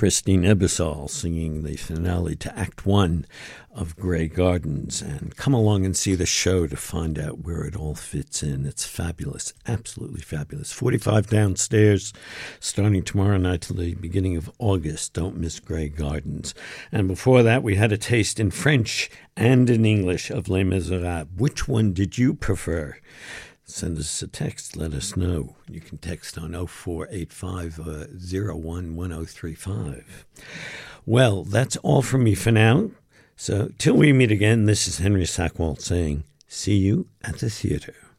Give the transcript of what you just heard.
Christine Ebersol singing the finale to Act One of Grey Gardens. And come along and see the show to find out where it all fits in. It's fabulous, absolutely fabulous. 45 downstairs, starting tomorrow night till the beginning of August. Don't miss Grey Gardens. And before that, we had a taste in French and in English of Les Miserables. Which one did you prefer? Send us a text. Let us know. You can text on 0485 011035. Well, that's all from me for now. So till we meet again, this is Henry Sackwalt saying, see you at the theater.